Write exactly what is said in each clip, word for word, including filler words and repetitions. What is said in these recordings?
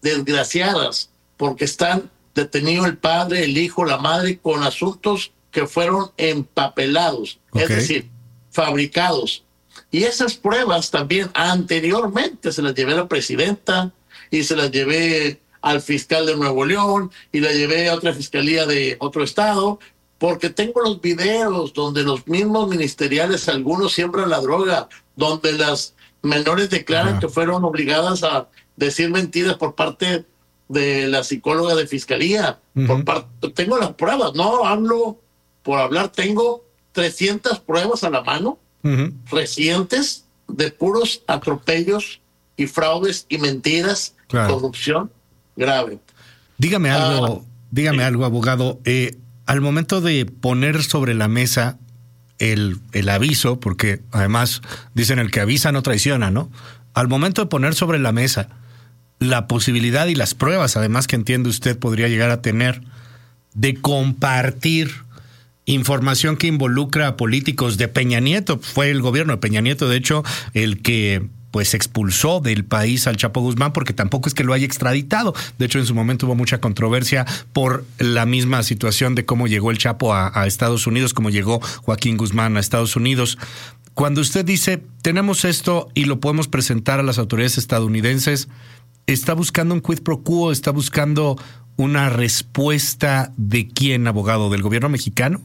desgraciadas, porque están detenidos el padre, el hijo, la madre, con asuntos que fueron empapelados, okay. Es decir, fabricados. Y esas pruebas también anteriormente se las llevé a la presidenta y se las llevé al fiscal de Nuevo León y la llevé a otra fiscalía de otro estado, porque tengo los videos donde los mismos ministeriales, algunos siembran la droga, donde las menores declaran uh-huh. que fueron obligadas a decir mentiras por parte de la psicóloga de fiscalía. Uh-huh. Por parte, tengo las pruebas, no hablo por hablar, tengo trescientas pruebas a la mano, uh-huh. recientes, de puros atropellos y fraudes y mentiras, claro. corrupción grave. Dígame algo, uh, dígame sí. algo, abogado. Eh, al momento de poner sobre la mesa el, el aviso, porque además dicen el que avisa no traiciona, ¿no? Al momento de poner sobre la mesa la posibilidad y las pruebas, además que entiende usted podría llegar a tener, de compartir información que involucra a políticos de Peña Nieto. Fue el gobierno de Peña Nieto, de hecho, el que pues expulsó del país al Chapo Guzmán, porque tampoco es que lo haya extraditado. De hecho, en su momento hubo mucha controversia por la misma situación de cómo llegó el Chapo a, a Estados Unidos, cómo llegó Joaquín Guzmán a Estados Unidos. Cuando usted dice, tenemos esto y lo podemos presentar a las autoridades estadounidenses, ¿está buscando un quid pro quo? ¿Está buscando una respuesta de quién, abogado? ¿Del gobierno mexicano?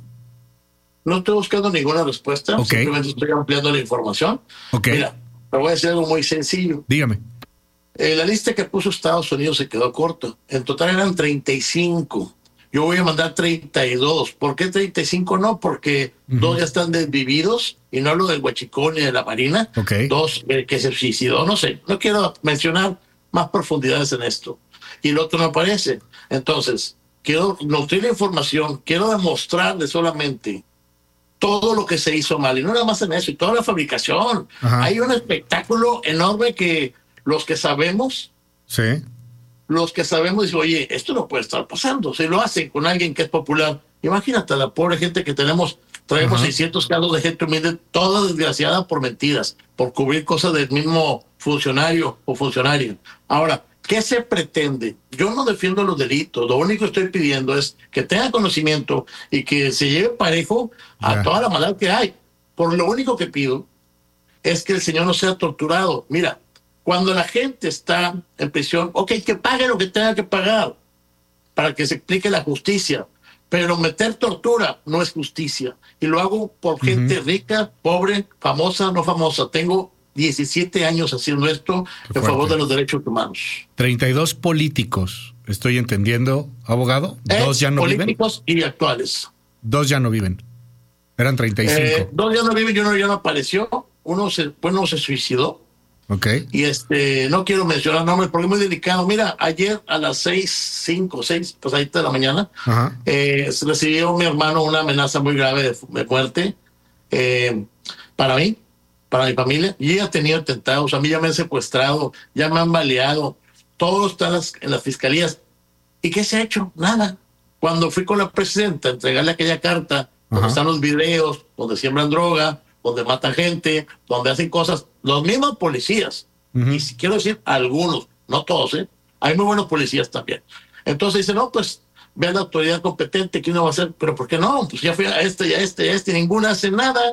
No estoy buscando ninguna respuesta, okay. simplemente estoy ampliando la información. Okay. Mira, te voy a decir algo muy sencillo. Dígame. Eh, la lista que puso Estados Unidos se quedó corta. En total eran treinta y cinco. Yo voy a mandar treinta y dos. ¿Por qué treinta y cinco no? Porque uh-huh. dos ya están desvividos, y no hablo del Huachicón ni de la Marina. Okay. Dos, eh, que se suicidó, no sé. No quiero mencionar más profundidades en esto. Y el otro no aparece. Entonces, quiero nutrir la información, quiero demostrarle solamente todo lo que se hizo mal, y no nada más en eso, y toda la fabricación. Ajá. Hay un espectáculo enorme que los que sabemos, sí. los que sabemos dicen, oye, esto no puede estar pasando. Si lo hacen con alguien que es popular, imagínate a la pobre gente que tenemos, traemos Ajá. seiscientos casos de gente humilde, toda desgraciada por mentiras, por cubrir cosas del mismo funcionario o funcionaria. Ahora, ¿qué se pretende? Yo no defiendo los delitos, lo único que estoy pidiendo es que tenga conocimiento y que se lleve parejo a yeah. toda la maldad que hay. Por lo único que pido es que el señor no sea torturado. Mira, cuando la gente está en prisión, ok, que pague lo que tenga que pagar para que se explique la justicia, pero meter tortura no es justicia. Y lo hago por uh-huh. gente rica, pobre, famosa, no famosa. Tengo diecisiete años haciendo esto en favor de los derechos humanos. treinta y dos políticos, estoy entendiendo, abogado. Dos ya no viven. Políticos y actuales. Dos ya no viven. Eran treinta y cinco. Eh, dos ya no viven y uno ya no apareció. Uno se, uno se suicidó. Ok. Y este, no quiero mencionar nombres porque es muy delicado. Mira, ayer a las seis, cinco, seis, pues ahí de la mañana, eh, recibió mi hermano una amenaza muy grave de, de muerte eh, para mí, para mi familia. Yo ya he tenido atentados, a mí ya me han secuestrado, ya me han baleado, todo está en las, en las fiscalías. ¿Y qué se ha hecho? Nada. Cuando fui con la presidenta a entregarle aquella carta, donde Ajá. están los videos, donde siembran droga, donde matan gente, donde hacen cosas, los mismos policías, uh-huh. y si quiero decir algunos, no todos, ¿eh? Hay muy buenos policías también. Entonces dice, no, pues vean la autoridad competente, ¿qué uno va a hacer? Pero ¿por qué no? Pues ya fui a este y a este y a este, y ninguna hace nada.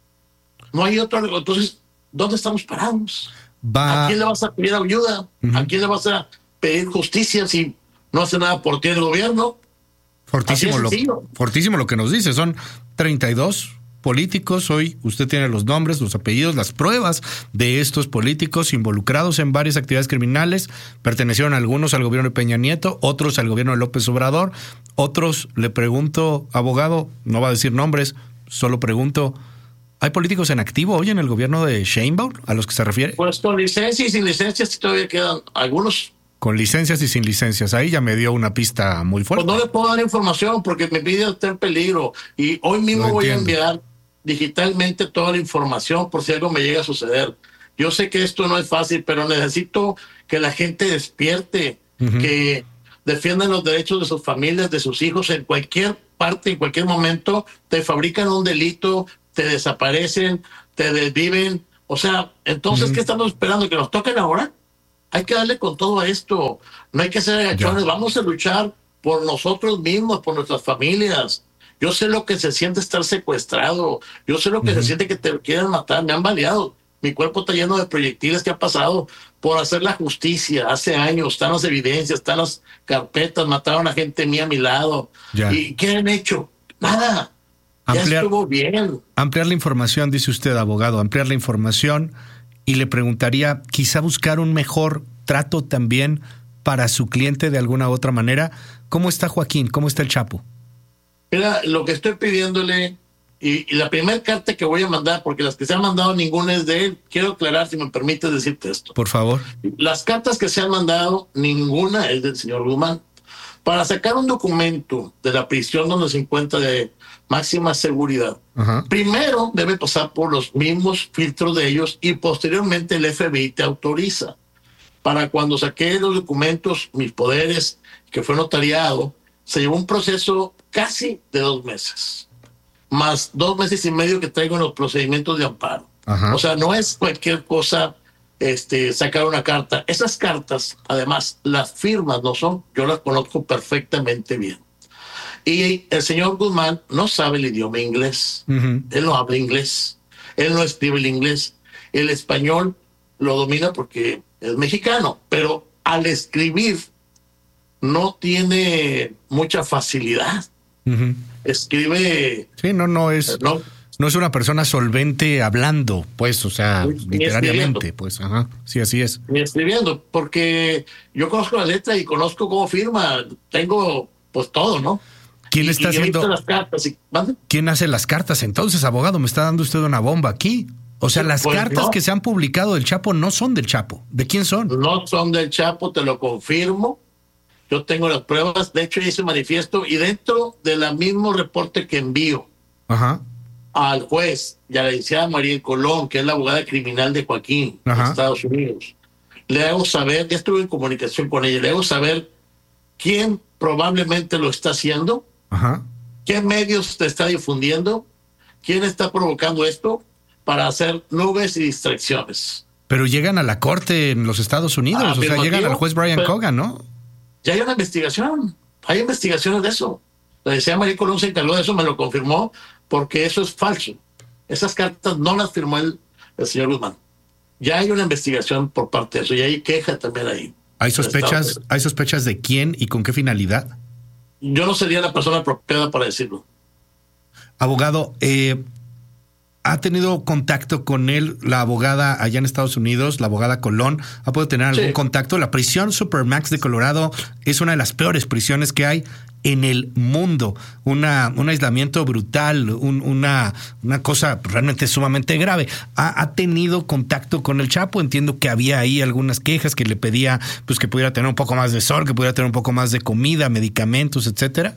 No hay otro. Entonces, ¿dónde estamos parados? Va. ¿A quién le vas a pedir ayuda? Uh-huh. ¿A quién le vas a pedir justicia si no hace nada por ti el gobierno? Fortísimo lo, fortísimo lo que nos dice. Son treinta y dos políticos. Hoy usted tiene los nombres, los apellidos, las pruebas de estos políticos involucrados en varias actividades criminales. Pertenecieron algunos al gobierno de Peña Nieto, otros al gobierno de López Obrador. Otros, le pregunto, abogado, no va a decir nombres, solo pregunto, ¿hay políticos en activo hoy en el gobierno de Sheinbaum a los que se refiere? Pues con licencias y sin licencias todavía quedan algunos. Con licencias y sin licencias. Ahí ya me dio una pista muy fuerte. Pues no le puedo dar información porque mi vida está en peligro. Y hoy mismo voy a enviar digitalmente toda la información por si algo me llega a suceder. Yo sé que esto no es fácil, pero necesito que la gente despierte, uh-huh. que defiendan los derechos de sus familias, de sus hijos. En cualquier parte, en cualquier momento, te fabrican un delito, te desaparecen, te desviven. O sea, entonces, uh-huh. ¿qué estamos esperando? ¿Que nos toquen ahora? Hay que darle con todo esto. No hay que ser agachones. Ya. Vamos a luchar por nosotros mismos, por nuestras familias. Yo sé lo que se siente estar secuestrado. Yo sé lo que uh-huh. se siente que te quieren matar. Me han baleado. Mi cuerpo está lleno de proyectiles que ha pasado por hacer la justicia. Hace años están las evidencias, están las carpetas. Mataron a gente mía a mi lado. Ya. ¿Y qué han hecho? Nada. Ampliar, ya estuvo bien. Ampliar la información, dice usted, abogado. Ampliar la información. Y le preguntaría, quizá buscar un mejor trato también para su cliente de alguna u otra manera. ¿Cómo está Joaquín? ¿Cómo está el Chapo? Mira, lo que estoy pidiéndole, y, y la primera carta que voy a mandar, porque las que se han mandado ninguna es de él, quiero aclarar, si me permites decirte esto. Por favor. Las cartas que se han mandado, ninguna es del señor Guzmán. Para sacar un documento de la prisión donde se encuentra de máxima seguridad, uh-huh. primero debe pasar por los mismos filtros de ellos y posteriormente el F B I te autoriza. Para cuando saqué los documentos, mis poderes, que fue notariado, se llevó un proceso casi de dos meses, más dos meses y medio que traigo en los procedimientos de amparo. Uh-huh. O sea, no es cualquier cosa este, sacar una carta. Esas cartas, además, las firmas no son, yo las conozco perfectamente bien. Y el señor Guzmán no sabe el idioma inglés. Uh-huh. Él no habla inglés. Él no escribe el inglés. El español lo domina porque es mexicano, pero al escribir no tiene mucha facilidad. Uh-huh. Escribe... Sí, no, no es... No, no es una persona solvente hablando, pues, o sea, ni literariamente, pues, ajá, sí, así es. Ni escribiendo, porque yo conozco la letra y conozco cómo firma, tengo, pues, todo, ¿no? ¿Quién y, está y haciendo? Las cartas y, ¿Quién hace las cartas? Entonces, abogado, me está dando usted una bomba aquí. O sea, las pues cartas no. que se han publicado del Chapo no son del Chapo. ¿De quién son? No son del Chapo, te lo confirmo. Yo tengo las pruebas. De hecho, hice un manifiesto y dentro del mismo reporte que envío Ajá. al juez y a la licenciada María Colón, que es la abogada criminal de Joaquín, Ajá. de Estados Unidos, le hago saber, ya estuve en comunicación con ella, le hago saber quién probablemente lo está haciendo, Ajá. qué medios te está difundiendo, quién está provocando esto para hacer nubes y distracciones. Pero llegan a la corte en los Estados Unidos, ah, o sea, llegan al juez Brian Cogan, ¿no? Ya hay una investigación, hay investigaciones de eso. La licenciada María Colón se encargó de eso, me lo confirmó, porque eso es falso. Esas cartas no las firmó el, el señor Guzmán. Ya hay una investigación por parte de eso, y hay queja también ahí. ¿Hay sospechas, ¿hay sospechas de quién y con qué finalidad? Yo no sería la persona apropiada para decirlo. Abogado, eh, ¿ha tenido contacto con él la abogada allá en Estados Unidos, la abogada Colón? ¿Ha podido tener algún sí. contacto? La prisión Supermax de Colorado es una de las peores prisiones que hay en el mundo. Una, un aislamiento brutal, un, una, una cosa realmente sumamente grave. ¿Ha, ¿Ha tenido contacto con el Chapo? Entiendo que había ahí algunas quejas que le pedía pues que pudiera tener un poco más de sol, que pudiera tener un poco más de comida, medicamentos, etcétera.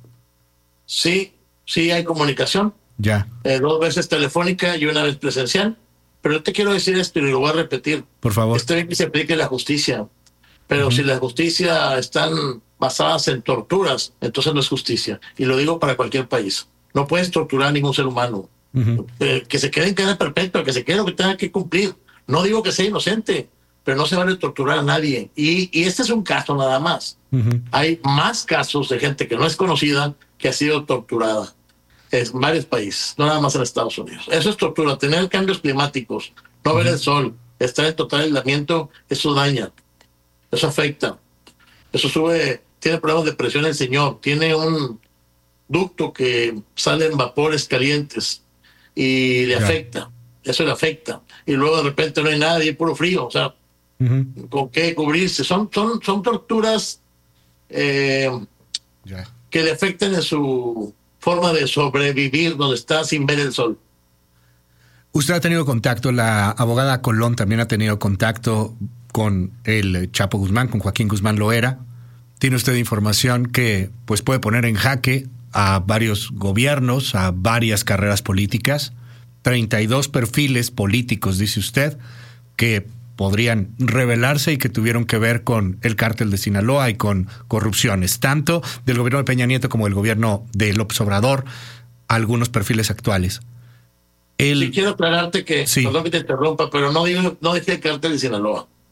Sí, sí hay comunicación. Ya. Eh, dos veces telefónica y una vez presencial. Pero te quiero decir esto y lo voy a repetir. Por favor. Está bien que se aplique la justicia, pero uh-huh. si la justicia están basadas en torturas, entonces no es justicia. Y lo digo para cualquier país. No puedes torturar a ningún ser humano. Uh-huh. Eh, que se quede en cadena perpetua, que se quede lo que tenga que cumplir. No digo que sea inocente, pero no se vale torturar a nadie. Y, y este es un caso nada más. Uh-huh. Hay más casos de gente que no es conocida que ha sido torturada. En varios países, no nada más en Estados Unidos. Eso es tortura. Tener cambios climáticos, no uh-huh. ver el sol, estar en total aislamiento, eso daña, eso afecta, eso sube, tiene problemas de presión el señor, tiene un ducto que salen vapores calientes y le yeah. afecta, eso le afecta. Y luego de repente no hay nada y hay puro frío, o sea, uh-huh. ¿con qué cubrirse? Son, son, son torturas eh, yeah. que le afectan en su forma de sobrevivir donde está sin ver el sol. Usted ha tenido contacto, la abogada Colón también ha tenido contacto con el Chapo Guzmán, con Joaquín Guzmán Loera. Tiene usted información que pues puede poner en jaque a varios gobiernos, a varias carreras políticas, treinta y dos perfiles políticos, dice usted, que podrían revelarse y que tuvieron que ver con el cártel de Sinaloa y con corrupciones, tanto del gobierno de Peña Nieto como del gobierno de López Obrador, algunos perfiles actuales. El... Sí, quiero aclararte que, sí. perdón que te interrumpa, pero no, digo, no dije el cártel de Sinaloa.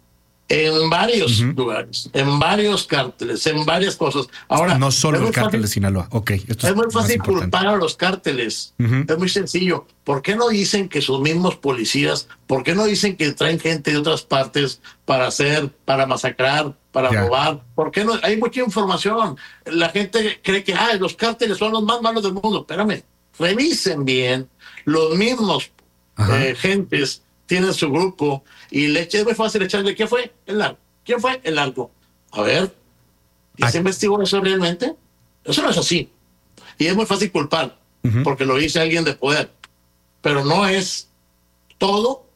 en varios uh-huh. lugares, en varios cárteles, en varias cosas. Ahora, no solo el cártel fácil, de Sinaloa. Okay, esto es, es muy fácil culpar a los cárteles. Uh-huh. Es muy sencillo. ¿Por qué no dicen que sus mismos policías, por qué no dicen que traen gente de otras partes para hacer, para masacrar, para yeah. robar? ¿Por qué no? Hay mucha información. La gente cree que ah, los cárteles son los más malos del mundo. Espérame, revisen bien. Los mismos uh-huh. eh, gentes tienen su grupo y le es muy fácil echarle. ¿Quién fue? El narco. ¿Quién fue? El narco. A ver, ¿y se investigó eso realmente? Eso no es así. Y es muy fácil culpar, uh-huh. porque lo dice alguien de poder. Pero no es todo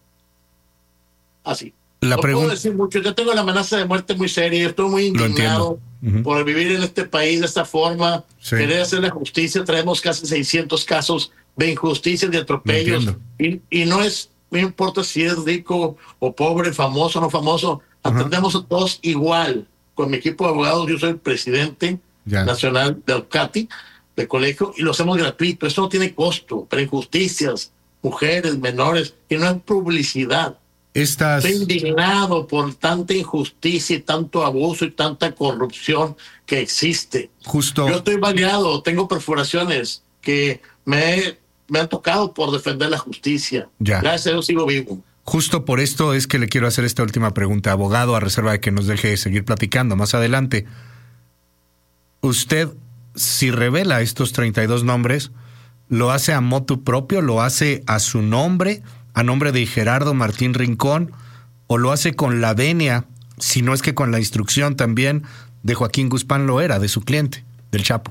así. La no pregunta... puedo decir mucho. Yo tengo la amenaza de muerte muy seria. Estoy muy indignado uh-huh. por vivir en este país de esta forma. Sí. Querer hacer la justicia. Traemos casi seiscientos casos de injusticias, de atropellos. Y, y no es... No importa si es rico o pobre, famoso o no famoso, uh-huh. atendemos a todos igual. Con mi equipo de abogados, yo soy el presidente yeah. nacional del C A T I, del colegio, y lo hacemos gratuito. Esto no tiene costo, pero injusticias, mujeres, menores, y no es publicidad. Estas... Estoy indignado por tanta injusticia y tanto abuso y tanta corrupción que existe. Justo. Yo estoy baleado, tengo perforaciones que me he Me han tocado por defender la justicia. Ya. Gracias a Dios sigo vivo. Justo por esto es que le quiero hacer esta última pregunta, abogado, a reserva de que nos deje seguir platicando más adelante. Usted, si revela estos treinta y dos nombres, ¿lo hace a motu propio? ¿Lo hace a su nombre, a nombre de Gerardo Martín Rincón? ¿O lo hace con la venia, si no es que con la instrucción también de Joaquín Guzmán Loera, de su cliente, del Chapo?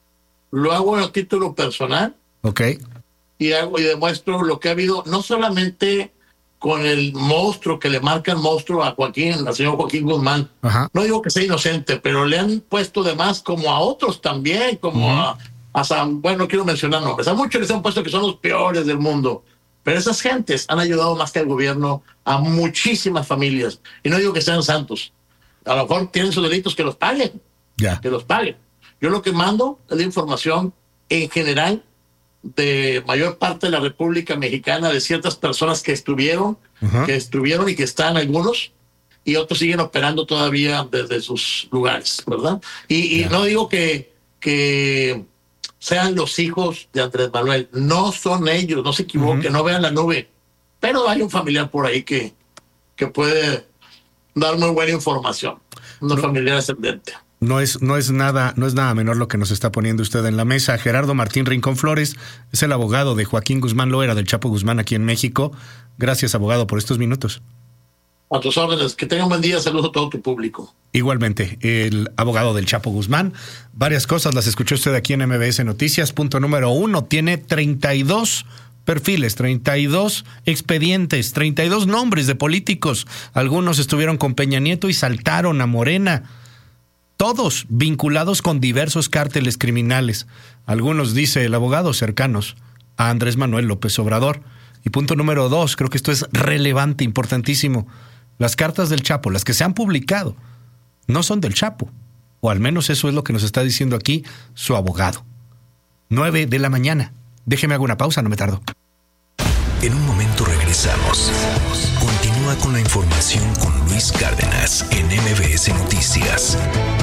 Lo hago a título personal. Ok. Y hago y demuestro lo que ha habido, no solamente con el monstruo que le marcan monstruo a Joaquín, al señor Joaquín Guzmán. Ajá. No digo que sea inocente, pero le han puesto de más como a otros también, como uh-huh. a, a San, bueno, no quiero mencionar nombres, a muchos les han puesto que son los peores del mundo, pero esas gentes han ayudado más que el gobierno a muchísimas familias. Y no digo que sean santos, a lo mejor tienen sus delitos, que los paguen, yeah. que los paguen. Yo lo que mando es la información en general de mayor parte de la República Mexicana, de ciertas personas que estuvieron, uh-huh. que estuvieron y que están algunos, y otros siguen operando todavía desde sus lugares, ¿verdad? Y, yeah. y no digo que, que sean los hijos de Andrés Manuel, no son ellos, no se equivoquen, uh-huh. no vean la nube, pero hay un familiar por ahí que, que puede dar muy buena información, un no. familiar ascendente. No es, no es nada, no es nada menor lo que nos está poniendo usted en la mesa. Gerardo Martín Rincón Flores es el abogado de Joaquín Guzmán Loera, del Chapo Guzmán, aquí en México. Gracias, abogado, por estos minutos. A tus órdenes. Que tengan un buen día. Saludos a todo tu público. Igualmente, el abogado del Chapo Guzmán. Varias cosas las escuchó usted aquí en M B S Noticias. Punto número uno, tiene treinta y dos perfiles, treinta y dos expedientes, treinta y dos nombres de políticos. Algunos estuvieron con Peña Nieto y saltaron a Morena. Todos vinculados con diversos cárteles criminales. Algunos, dice el abogado, cercanos a Andrés Manuel López Obrador. Y punto número dos, creo que esto es relevante, importantísimo. Las cartas del Chapo, las que se han publicado, no son del Chapo. O al menos eso es lo que nos está diciendo aquí su abogado. Nueve de la mañana. Déjeme hago una pausa, no me tardo. En un momento regresamos. Continúa con la información con Luis Cárdenas en M B S Noticias.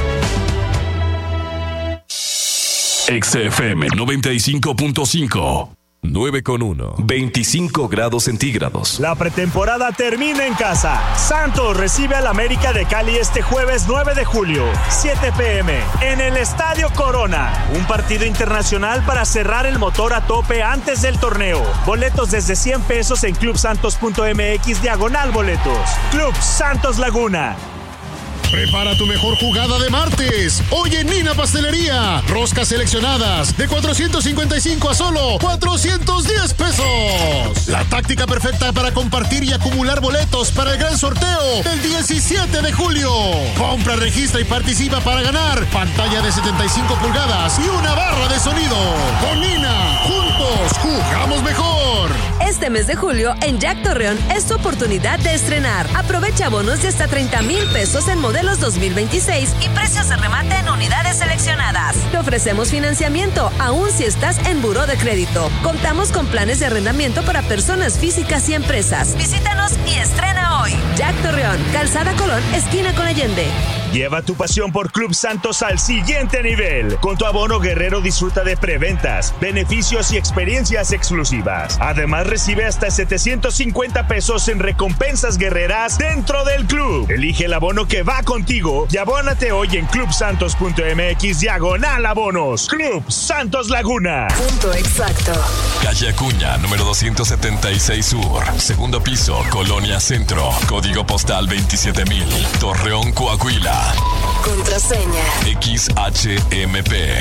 X F M noventa y cinco punto cinco. nueve con uno. veinticinco grados centígrados. La pretemporada termina en casa. Santos recibe al América de Cali este jueves nueve de julio, siete p.m. en el Estadio Corona. Un partido internacional para cerrar el motor a tope antes del torneo. Boletos desde cien pesos en clubsantos.mx diagonal boletos. Club Santos Laguna. Prepara tu mejor jugada de martes. Hoy en Nina Pastelería. Roscas seleccionadas de cuatrocientos cincuenta y cinco a solo cuatrocientos diez pesos. La táctica perfecta para compartir y acumular boletos para el gran sorteo del diecisiete de julio. Compra, registra y participa para ganar pantalla de setenta y cinco pulgadas y una barra de sonido. Con Nina, juntos jugamos mejor. Este mes de julio en Jack Torreón es tu oportunidad de estrenar. Aprovecha bonos de hasta treinta mil pesos en modelos dos mil veintiséis y precios de remate en unidades seleccionadas. Te ofrecemos financiamiento, aun si estás en buró de crédito. Contamos con planes de arrendamiento para personas físicas y empresas. Visítanos y estrena hoy. hoy. Jack Torreón, Calzada Colón, esquina con Allende. Lleva tu pasión por Club Santos al siguiente nivel. Con tu abono guerrero disfruta de preventas, beneficios y experiencias exclusivas. Además recibe hasta setecientos cincuenta pesos en recompensas guerreras dentro del club. Elige el abono que va contigo y abónate hoy en clubsantos.mx diagonal abonos. Club Santos Laguna. Punto exacto. Calle Acuña, número doscientos setenta y seis Sur. Segundo piso, Colonia Centro. Código postal veintisiete mil. Torreón, Coahuila. Contraseña X H M P.